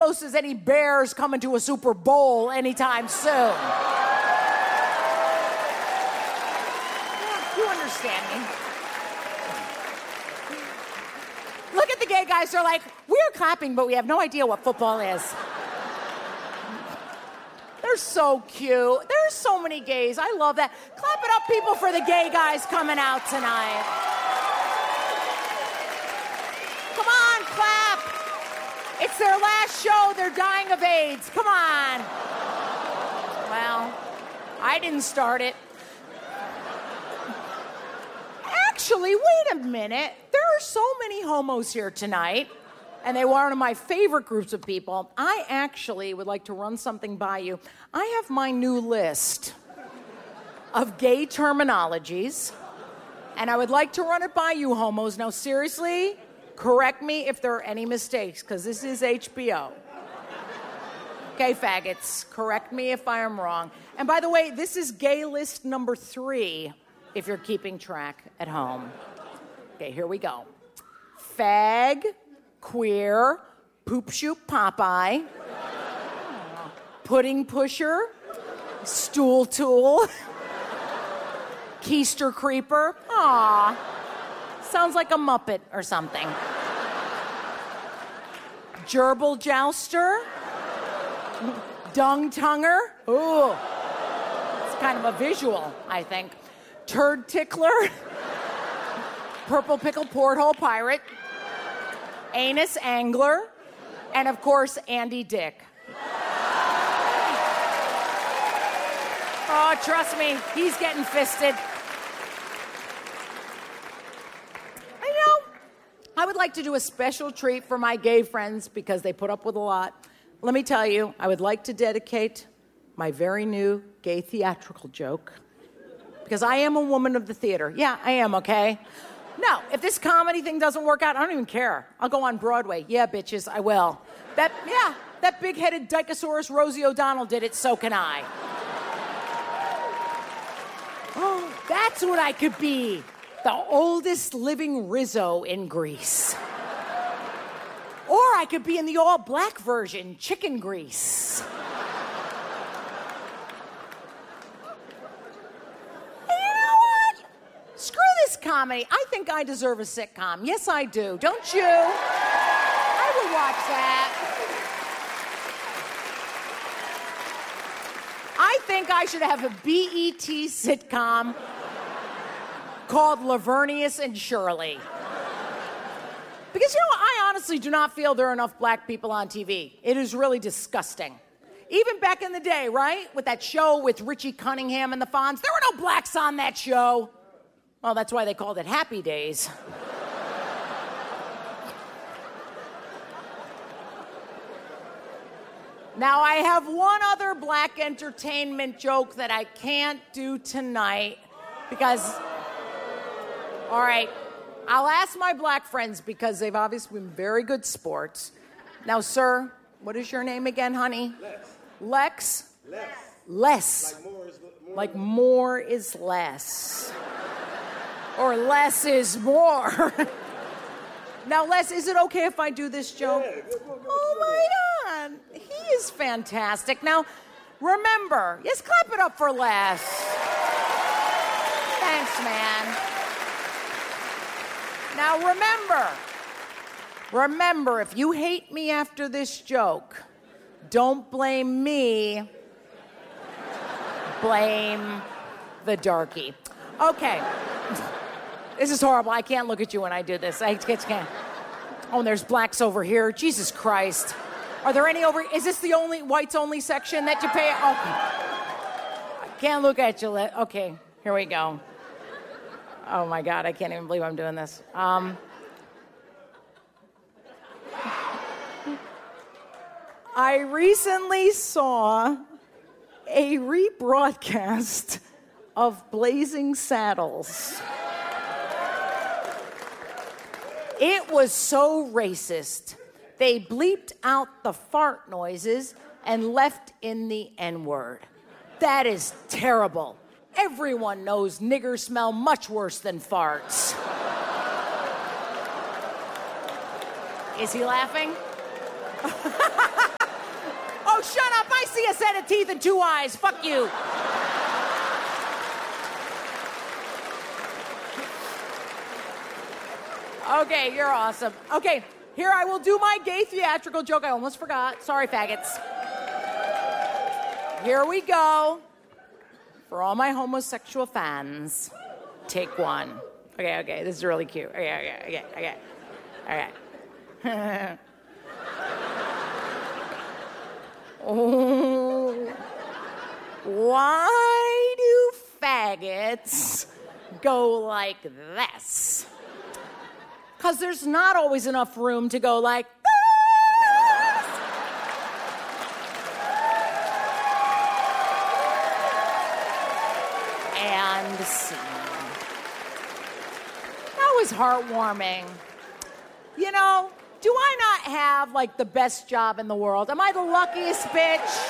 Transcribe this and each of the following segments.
close as any Bears coming to a Super Bowl anytime soon. Yeah, you understand me. Look at the gay guys. They're like, we're clapping, but we have no idea what football is. They're so cute. There's so many gays. I love that. Clap it up, people, for the gay guys coming out tonight. Come on, clap. It's their last show. They're dying of AIDS. Come on. Well, I didn't start it. Actually, wait a minute. There are so many homos here tonight, and they were one of my favorite groups of people. I actually would like to run something by you. I have my new list of gay terminologies, and I would like to run it by you, homos. Now, seriously, correct me if there are any mistakes, because this is HBO. Okay, faggots, correct me if I am wrong. And by the way, this is gay list number 3, if you're keeping track at home. Okay, here we go. Fag, queer, poop shoot Popeye, pudding pusher, stool tool, keister creeper. Aw, sounds like a Muppet or something. Gerbil jouster, dung tonger. Ooh, it's kind of a visual, I think. Turd tickler, purple pickle porthole pirate, anus angler, and of course, Andy Dick. Oh, trust me, he's getting fisted. I would like to do a special treat for my gay friends because they put up with a lot. Let me tell you, I would like to dedicate my very new gay theatrical joke. Because I am a woman of the theater. Yeah, I am, okay? No, if this comedy thing doesn't work out, I don't even care. I'll go on Broadway. Yeah, bitches, I will. That big-headed Dicosaurus Rosie O'Donnell did it, so can I. Oh, that's what I could be. The oldest living Rizzo in Grease. Or I could be in the all-black version, Chicken Grease. Comedy. I think I deserve a sitcom. Yes, I do. Don't you? I would watch that. I think I should have a BET sitcom called Lavernius and Shirley. Because, I honestly do not feel there are enough black people on TV. It is really disgusting. Even back in the day, right? With that show with Richie Cunningham and the Fonz, there were no blacks on that show. Well, that's why they called it Happy Days. Now, I have one other black entertainment joke that I can't do tonight because, all right, I'll ask my black friends because they've obviously been very good sports. Now, sir, what is your name again, honey? Lex. Less. Like more is less. Or less is more. Now, Les, is it okay if I do this joke? Yeah, oh, my God. He is fantastic. Now, remember, yes, clap it up for Les. Thanks, man. Now, remember, if you hate me after this joke, don't blame me. Blame the darky. Okay. This is horrible. I can't look at you when I do this. I can't. Oh, and there's blacks over here. Jesus Christ. Are there any over? Is this the only whites only section that you pay? Okay. I can't look at you. Okay, here we go. Oh my God, I can't even believe I'm doing this. I recently saw a rebroadcast of Blazing Saddles. It was so racist. They bleeped out the fart noises and left in the N-word. That is terrible. Everyone knows niggers smell much worse than farts. Is he laughing? set of teeth and 2 eyes. Fuck you. Okay, you're awesome. Okay, here I will do my gay theatrical joke. I almost forgot. Sorry, faggots. Here we go. For all my homosexual fans, take one. Okay, this is really cute. Okay. Oh, why do faggots go like this? Because there's not always enough room to go like this. And scene. That was heartwarming. You know, do I not have, like, the best job in the world? Am I the luckiest bitch?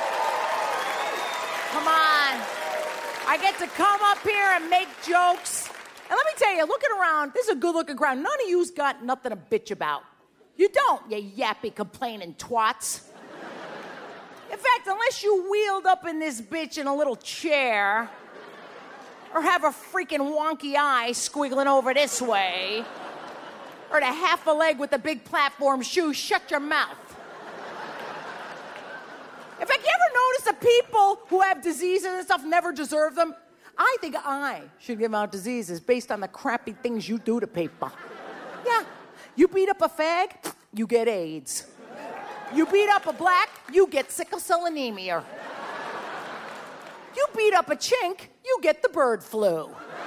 Come on. I get to come up here and make jokes. And let me tell you, looking around, this is a good-looking crowd. None of you's got nothing to bitch about. You don't, you yappy, complaining twats. In fact, unless you wheeled up in this bitch in a little chair, or have a freaking wonky eye squiggling over this way, or a half a leg with a big platform shoe, shut your mouth. In fact, you ever notice that people who have diseases and stuff never deserve them? I think I should give out diseases based on the crappy things you do to people. Yeah. You beat up a fag, you get AIDS. You beat up a black, you get sickle cell anemia. You beat up a chink, you get the bird flu.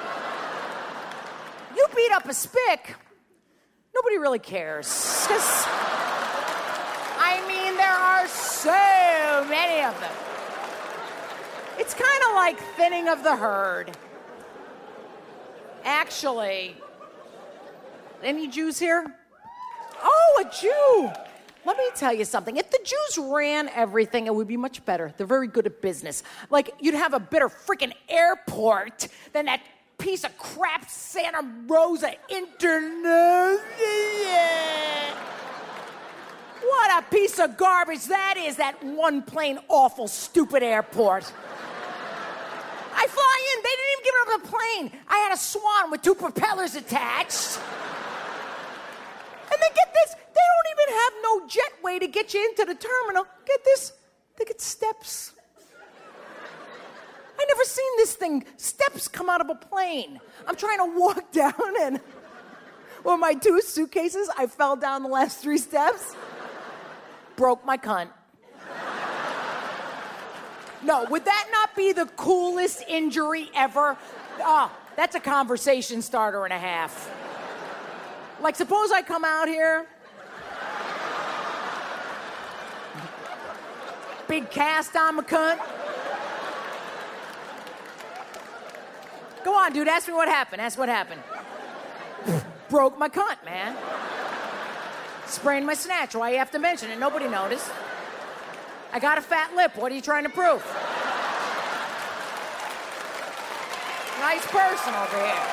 You beat up a spick, nobody really cares. 'Cause, I mean, there are so many of them. It's kind of like thinning of the herd. Actually, any Jews here? Oh, a Jew. Let me tell you something. If the Jews ran everything, it would be much better. They're very good at business. Like, you'd have a better freaking airport than that piece of crap Santa Rosa Internet. What a piece of garbage that is, that one plain awful stupid airport. I fly in, they didn't even give it up a plane. I had a swan with 2 propellers attached. And then get this, they don't even have no jetway to get you into the terminal. Get this, they get steps. I never seen this thing, steps come out of a plane. I'm trying to walk down and with my 2 suitcases, I fell down the last 3 steps. Broke my cunt. No, would that not be the coolest injury ever? Oh, that's a conversation starter and a half. Like, suppose I come out here, big cast on my cunt. Go on, dude, ask me what happened. Ask what happened. Broke my cunt, man. Sprained my snatch. Why you have to mention it? Nobody noticed. I got a fat lip. What are you trying to prove? Nice person over here.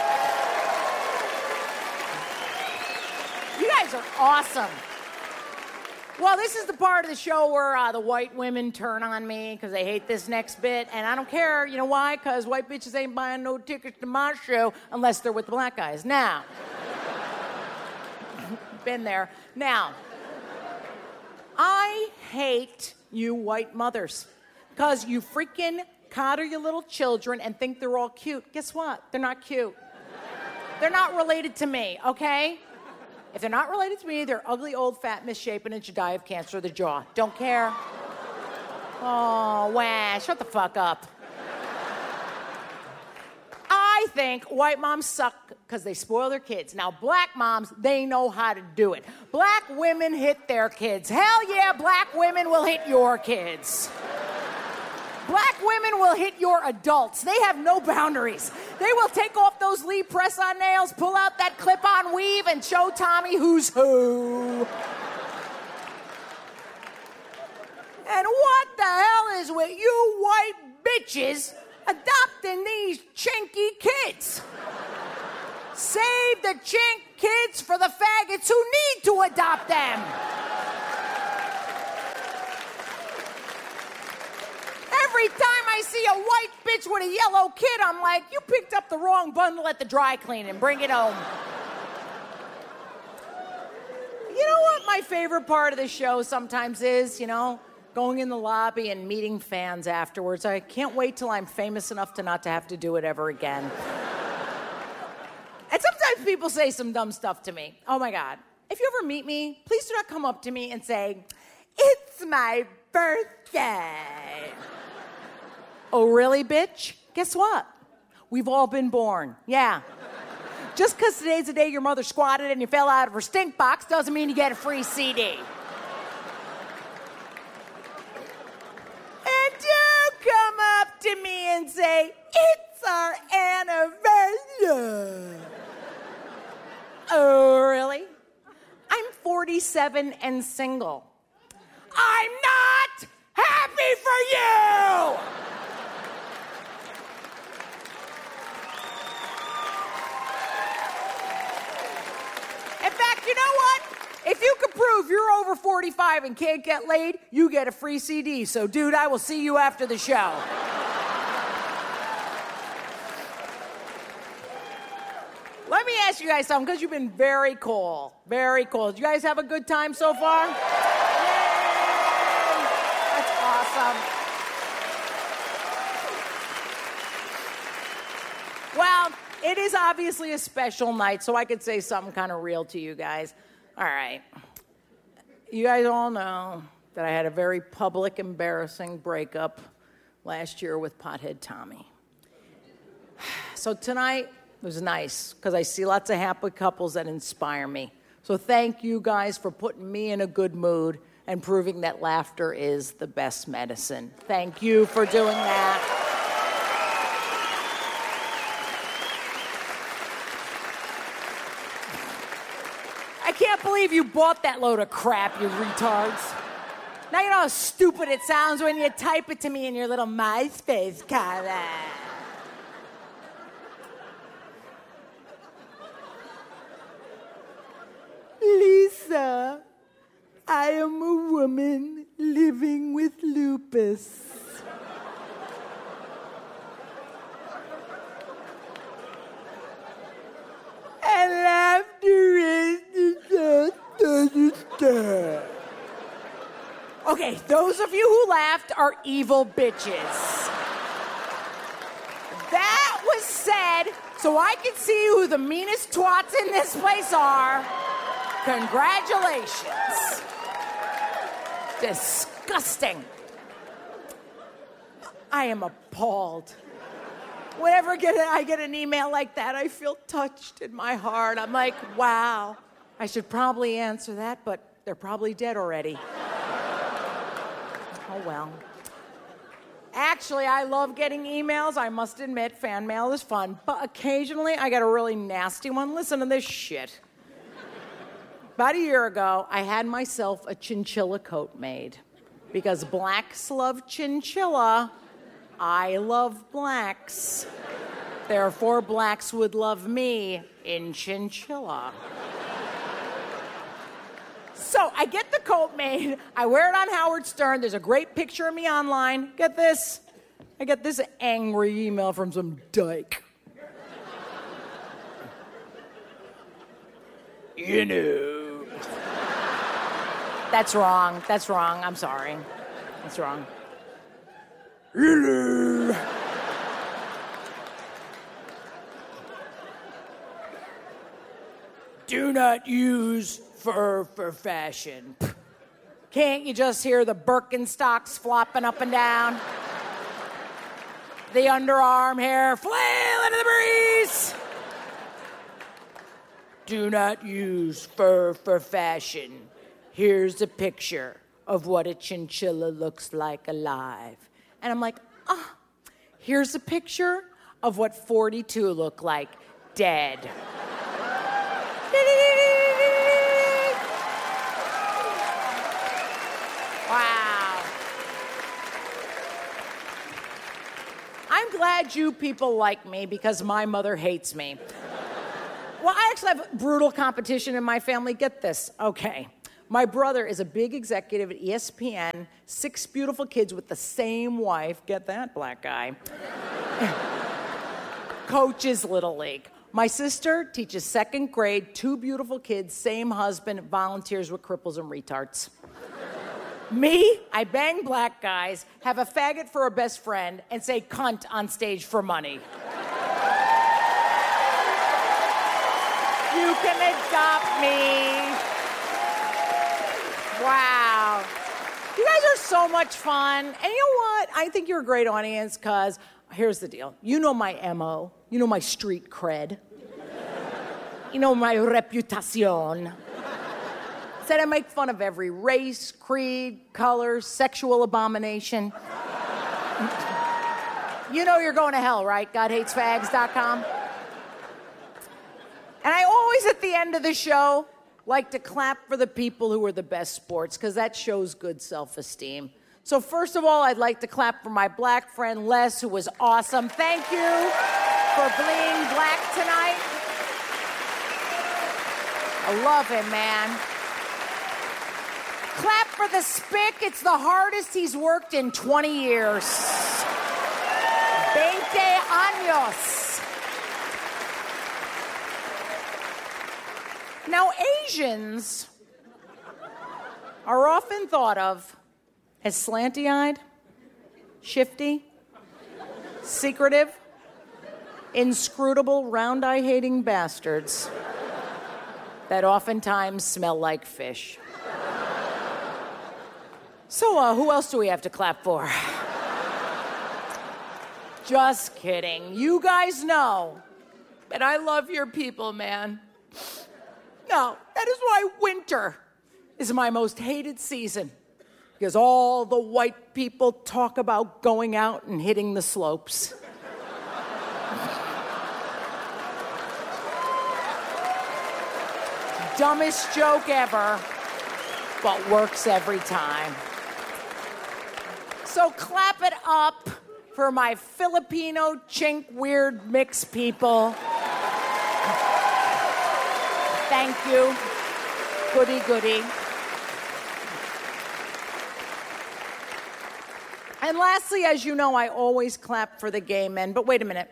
You guys are awesome. Well, this is the part of the show where the white women turn on me because they hate this next bit, and I don't care. You know why? Because white bitches ain't buying no tickets to my show unless they're with the black guys. Now, been there. Now, I hate you white mothers because you freaking coddle your little children and think they're all cute. Guess what? They're not cute. They're not related to me, okay? If they're not related to me, they're ugly, old, fat, misshapen, and should die of cancer of the jaw. Don't care. Oh, wah, shut the fuck up. I think white moms suck because they spoil their kids. Now, black moms, they know how to do it. Black women hit their kids. Hell yeah, black women will hit your kids. Black women will hit your adults. They have no boundaries. They will take off those Lee press-on nails, pull out that clip-on weave, and show Tommy who's who. And what the hell is with you white bitches adopting these chinky kids? Save the chink kids for the faggots who need to adopt them. see a white bitch with a yellow kid, I'm like, you picked up the wrong bundle at the dry clean and bring it home. You know what my favorite part of the show sometimes is, going in the lobby and meeting fans afterwards. I can't wait till I'm famous enough to not to have to do it ever again. And sometimes people say some dumb stuff to me. Oh my God. If you ever meet me, please do not come up to me and say, "It's my birthday." Oh, really, bitch? Guess what? We've all been born. Yeah. Just because today's the day your mother squatted and you fell out of her stink box doesn't mean you get a free CD. And do come up to me and say, "It's our anniversary." Oh, really? I'm 47 and single. I'm not happy for you! In fact, you know what? If you can prove you're over 45 and can't get laid, you get a free CD. So, dude, I will see you after the show. Let me ask you guys something, because you've been very cool. Very cool. Did you guys have a good time so far? Yay! That's awesome. Well, it is obviously a special night, so I could say something kind of real to you guys. All right. You guys all know that I had a very public, embarrassing breakup last year with Pothead Tommy. So tonight was nice, because I see lots of happy couples that inspire me. So thank you guys for putting me in a good mood and proving that laughter is the best medicine. Thank you for doing that. I can't believe you bought that load of crap, you retards. Now you know how stupid it sounds when you type it to me in your little MySpace comment. Lisa, I am a woman living with lupus. And laughter is the Okay, those of you who laughed are evil bitches. That was said so I can see who the meanest twats in this place are. Congratulations. Disgusting. I am appalled. Whenever I get an email like that, I feel touched in my heart. I'm like, wow, I should probably answer that, but they're probably dead already. Oh, well. Actually, I love getting emails. I must admit, fan mail is fun, but occasionally I get a really nasty one. Listen to this shit. About a year ago, I had myself a chinchilla coat made. Because blacks love chinchilla, I love blacks. Therefore, blacks would love me in chinchilla. So I get the coat made. I wear it on Howard Stern. There's a great picture of me online. Get this. I get this angry email from some dyke. You know. That's wrong. That's wrong. I'm sorry. That's wrong. Do not use fur for fashion. Can't you just hear the Birkenstocks flopping up and down? The underarm hair flail into the breeze. Do not use fur for fashion. Here's a picture of what a chinchilla looks like alive. And I'm like, here's a picture of what 42 look like dead. Wow. I'm glad you people like me because my mother hates me. Well, I actually have brutal competition in my family. Get this. Okay. My brother is a big executive at ESPN, 6 beautiful kids with the same wife. Get that, black guy. Coaches Little League. My sister teaches 2nd grade, 2 beautiful kids, same husband, volunteers with cripples and retards. Me, I bang black guys, have a faggot for a best friend, and say cunt on stage for money. You can adopt me. Wow. You guys are so much fun. And you know what? I think you're a great audience because here's the deal. You know my MO. You know my street cred. You know my reputacion. Said I make fun of every race, creed, color, sexual abomination. You know you're going to hell, right? GodHatesFags.com. And I always, at the end of the show, like to clap for the people who are the best sports, because that shows good self-esteem. So first of all, I'd like to clap for my black friend Les, who was awesome. Thank you for being black tonight. I love him, man. Clap for the Spick. It's the hardest he's worked in 20 years. 20 años. Now, Asians are often thought of as slanty-eyed, shifty, secretive, inscrutable, round-eye-hating bastards that oftentimes smell like fish. So, who else do we have to clap for? Just kidding. You guys know that I love your people, man. No, that is why winter is my most hated season. Because all the white people talk about going out and hitting the slopes. Dumbest joke ever, but works every time. So clap it up for my Filipino chink weird mix people. Thank you. Goody, goody. And lastly, as you know, I always clap for the gay men. But wait a minute.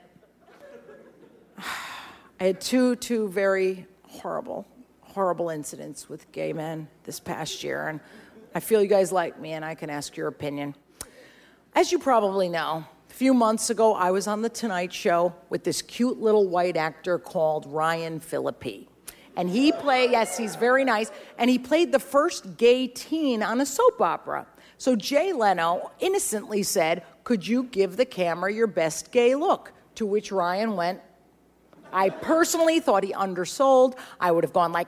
I had two very horrible incidents with gay men this past year. And I feel you guys like me, and I can ask your opinion. As you probably know, a few months ago, I was on The Tonight Show with this cute little white actor called Ryan Phillippe. And he played, yes, he's very nice, and he played the first gay teen on a soap opera. So Jay Leno innocently said, "Could you give the camera your best gay look?" To which Ryan went, I personally thought he undersold. I would have gone like,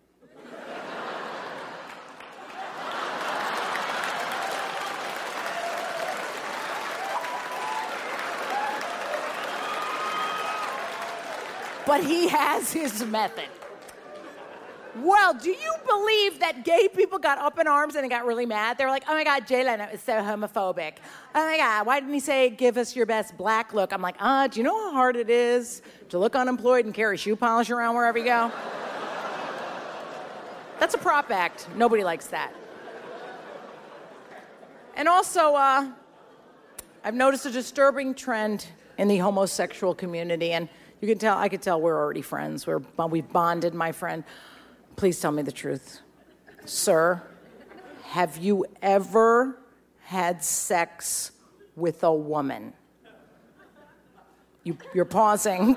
but he has his method. Well, do you believe that gay people got up in arms and they got really mad? They were like, oh my God, Jay Leno is so homophobic. Oh my God, why didn't he say, give us your best black look? I'm like, do you know how hard it is to look unemployed and carry shoe polish around wherever you go? That's a prop act. Nobody likes that. And also, I've noticed a disturbing trend in the homosexual community, and I could tell we're already friends. We've bonded, my friend. Please tell me the truth. Sir, have you ever had sex with a woman? You're pausing.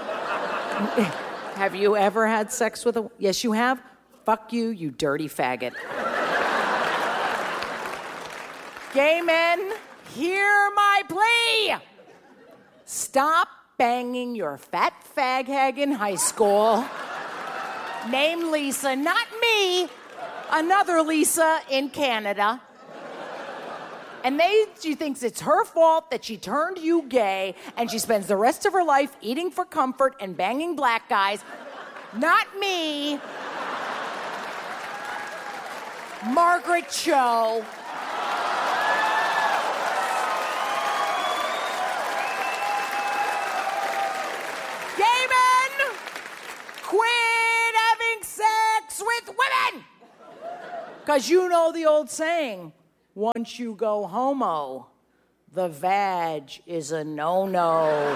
Have you ever had sex with a... Yes, you have? Fuck you, you dirty faggot. Gay men, hear my plea. Stop banging your fat fag hag in high school. Named Lisa, not me, another Lisa in Canada. And she thinks it's her fault that she turned you gay, and she spends the rest of her life eating for comfort and banging black guys. Not me. Margaret Cho. Gay men, quit having sex with women! Because you know the old saying, once you go homo, the vag is a no-no.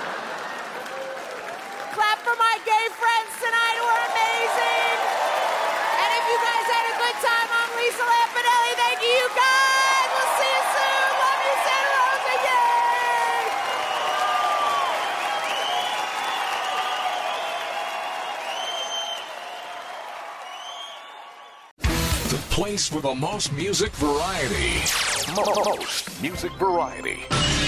Clap for my gay friends tonight who are amazing. And if you guys had a good time, I'm Lisa Lampanelli. Thank you, guys. We'll see you soon. Love you, Santa Rosa. Yay! The place with the most music variety. Most music variety.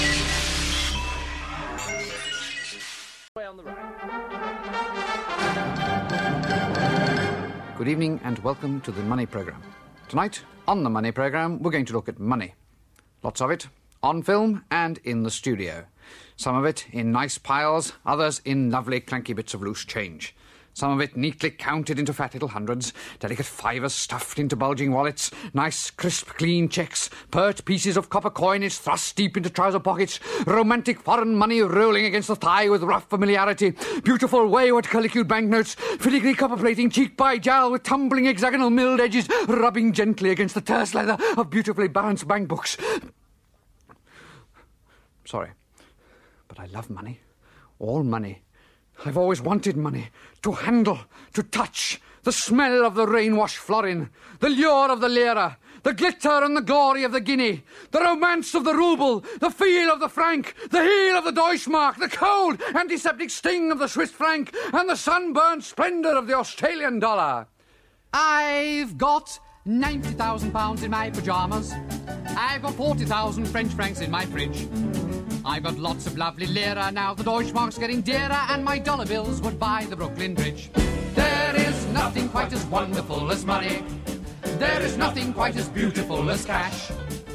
On the right. Good evening and welcome to the Money Programme. Tonight, on the Money Programme, we're going to look at money. Lots of it, on film and in the studio. Some of it in nice piles, others in lovely clanky bits of loose change. Some of it neatly counted into fat little hundreds, delicate fivers stuffed into bulging wallets, nice, crisp, clean checks, pert pieces of copper coinage thrust deep into trouser pockets, romantic foreign money rolling against the thigh with rough familiarity, beautiful wayward curlicued banknotes, filigree copper plating cheek by jowl with tumbling hexagonal milled edges rubbing gently against the terse leather of beautifully balanced bank books. Sorry, but I love money. All money. I've always wanted money, to handle, to touch, the smell of the rain-washed florin, the lure of the lira, the glitter and the glory of the guinea, the romance of the ruble, the feel of the franc, the heel of the Deutschmark, the cold, antiseptic sting of the Swiss franc, and the sunburned splendour of the Australian dollar. I've got £90,000 in my pyjamas. I've got 40,000 French francs in my fridge. I've got lots of lovely lira now, the Deutschmark's getting dearer, and my dollar bills would buy the Brooklyn Bridge. There is nothing quite as wonderful as money. There is nothing quite as beautiful as cash.